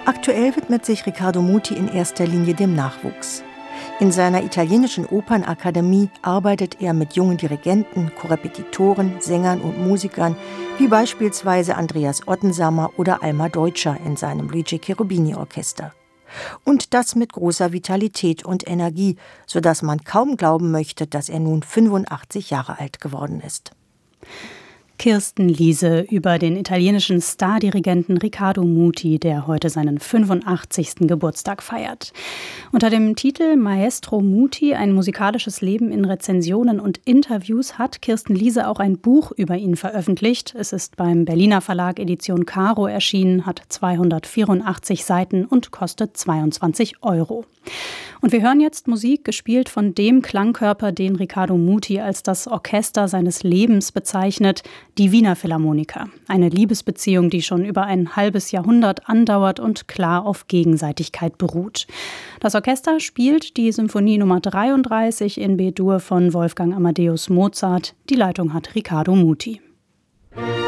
Aktuell widmet sich Riccardo Muti in erster Linie dem Nachwuchs. In seiner italienischen Opernakademie arbeitet er mit jungen Dirigenten, Korrepetitoren, Sängern und Musikern, wie beispielsweise Andreas Ottensammer oder Alma Deutscher in seinem Luigi Cherubini Orchester. Und das mit großer Vitalität und Energie, sodass man kaum glauben möchte, dass er nun 85 Jahre alt geworden ist. Kirsten Liese über den italienischen Stardirigenten Riccardo Muti, der heute seinen 85. Geburtstag feiert. Unter dem Titel Maestro Muti, ein musikalisches Leben in Rezensionen und Interviews hat Kirsten Liese auch ein Buch über ihn veröffentlicht. Es ist beim Berliner Verlag Edition Caro erschienen, hat 284 Seiten und kostet 22 €. Und wir hören jetzt Musik, gespielt von dem Klangkörper, den Riccardo Muti als das Orchester seines Lebens bezeichnet, die Wiener Philharmoniker. Eine Liebesbeziehung, die schon über ein halbes Jahrhundert andauert und klar auf Gegenseitigkeit beruht. Das Orchester spielt die Symphonie Nummer 33 in B-Dur von Wolfgang Amadeus Mozart. Die Leitung hat Riccardo Muti.